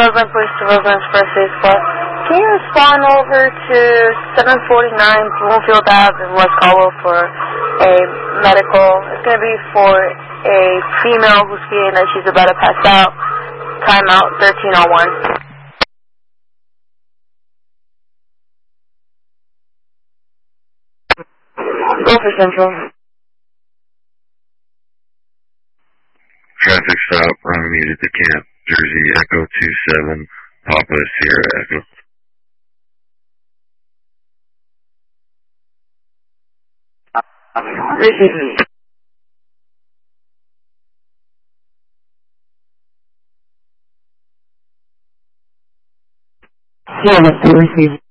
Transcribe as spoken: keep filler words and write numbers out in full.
Roseland Police to Roseland Express Squad. Can you respond over to seven forty-nine Bloomfield Ave in West Caldwell for a medical? It's going to be for a female who's feeling that she's about to pass out. Timeout thirteen oh one. Go for Central. Traffic stop, I'm needed to Camp Jersey, Echo two seven, Papa Sierra Echo. Yeah, let's receive.